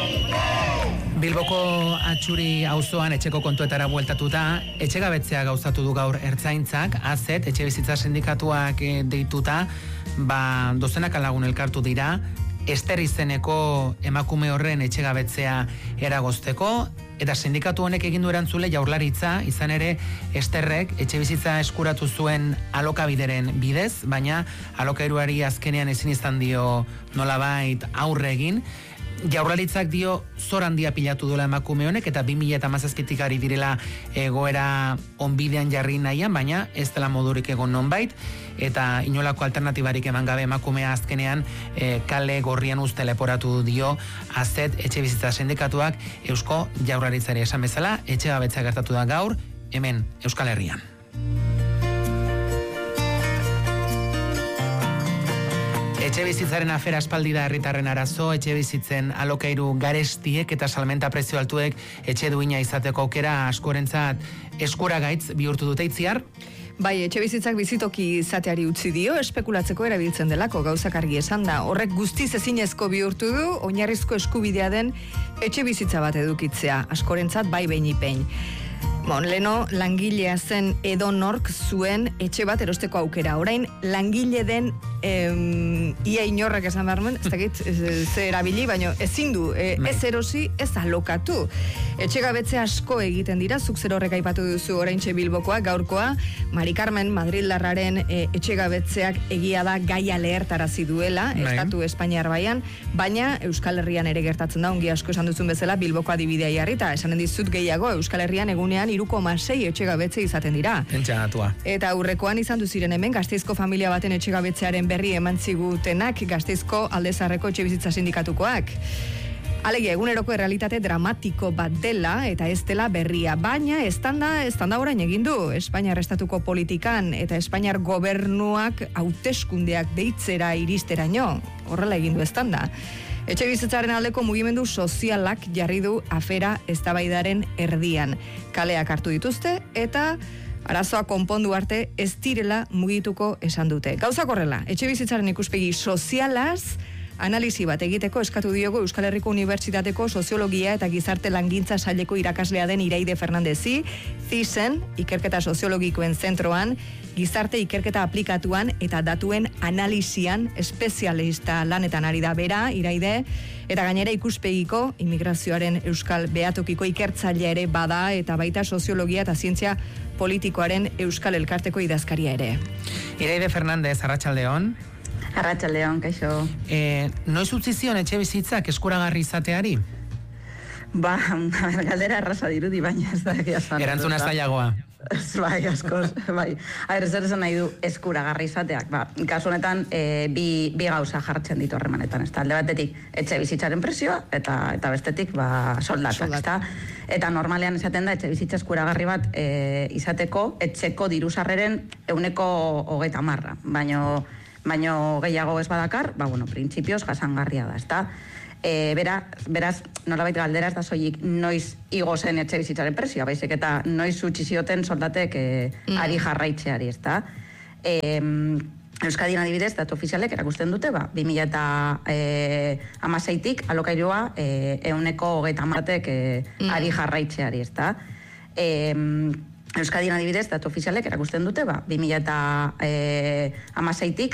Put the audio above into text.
Bilboko Atxuri auzoan etxeko kontuetara bueltatuta, etxegabetzea gauzatu du gaur Ertzaintzak, AZET, etxebizitza sindikatuak deituta, dozenak lagun elkartu dira, Ester izeneko emakume horren etxegabetzea eragozteko, eta sindikatu honek egin du erantzule Jaurlaritza, izan ere Esterrek etxebizitza eskuratu zuen alokabideren bidez, baina alokairuari azkenean ezin izan dio nolabait aurre egin. Jaurlaritzak dio zor handia pilatu duela emakume honek eta 2017tik ari direla egoera onbidean jarri nahian, baina ez dela modurik egon nonbait, eta inolako alternatibarik eman gabe emakumea azkenean kale gorrian uste leporatu dio AZET etxebizitza sindikatuak Eusko Jaurlaritzari. Esan bezala, etxegabetzea gertatu da gaur, hemen Euskal Herrian. Etxebizitzaren afera aspaldi da herritarren arazo, etxebizitzen alokairu garestiek eta salmenta prezio altuek etxe duina izateko aukera askorentzat eskuragaitz bihurtu dute. Itziar? Bai, etxebizitzak bizitoki izateari utzi dio, espekulatzeko erabiltzen delako gauzak argi esan da. Horrek guztiz ezinezko bihurtu du, oinarrizko eskubidea den etxebizitza bat edukitzea, askorentzat bai behin. Leno, langilea zen edonork zuen etxe bat erosteko aukera. Orain, langile den ia inorrek esan beharmen, ez dakit, ze erabili, baina ezin du, ez erosi, ez alokatu. Etxegabetze asko egiten dira, zuk zer horrek aipatu duzu oraintxe Bilbokoa, gaurkoa, Mari Carmen Madrildarraren etxegabetzeak egia da gaia lehertarazi duela, Estatu Espainiar baian, baina Euskal Herrian ere gertatzen da, ongi asko esan duzun bezala Bilboko adibidea jarrita, esanen dizut gehiago, Euskal Herrian egunean 3,6 etxegabetze izaten dira. Pentsagatua. Eta aurrekoan izan duziren hemen, Gasteizko familia baten etxegabetzearen berri eman zigutenak, Gasteizko Aldezarreko etxebizitza sindikatukoak. Alegia, eguneroko errealitate dramatiko bat dela eta ez dela berria, baina estanda orain egin du Espainiar estatuko politikan eta Espainiar gobernuak hauteskundeak deitzera iristeraino, horrela egin du estanda. Etxebizitzaren aldeko mugimendu sozialak jarri du afera eztabaidaren erdian. Kaleak hartu dituzte eta arazoa konpondu arte ez direla mugituko esan dute. Gauzak horrela, etxebizitzaren ikuspegi sozialaz analizi bat egiteko eskatu diogo Euskal Herriko Unibertsitateko Soziologia eta Gizarte Langintza saileko irakaslea den Iraide Fernandezi, CISen, ikerketa soziologikoen zentroan, gizarte ikerketa aplikatuan eta datuen analizian espezialista lanetan ari da bera, Iraide, eta gainera ikuspegiko immigrazioaren Euskal Behatokiko ikertzailea ere bada eta baita soziologia eta zientzia politikoaren Euskal Elkarteko idazkaria ere. Iraide Fernandez, arratsaldeon. Arratsaldeon, kaixo. Noiz utzi zion etxebizitzak eskuragarri izateari? Galdera erraza dirudi, baina ez da egia esan. Erantzuna zailagoa. Bai, askoz, bai. Zer esan nahi du eskuragarri izateak. Kasu honetan, bi gauza jartzen ditu harremanetan. Alde batetik, etxebizitzaren presioa, eta bestetik, soldata. Eta normalean esaten da, etxebizitza eskuragarri bat izateko, etxeko dirusarreren 30%, baino gehiago ez badakar, printzipioz jasangarria da, ezta? Beraz, nolabait galdera ez da soilik noiz igo zen etxebizitzaren presioa, baizik eta noiz utzi zioten soldatek ari jarraitzeari, ezta? Euskadin adibidez, datu ofizialek erakusten dute, 2016tik alokairua 30%ek ari jarraitzeari, ezta? Euskadin adibidez, datu ofizialek erakusten dute, 2016tik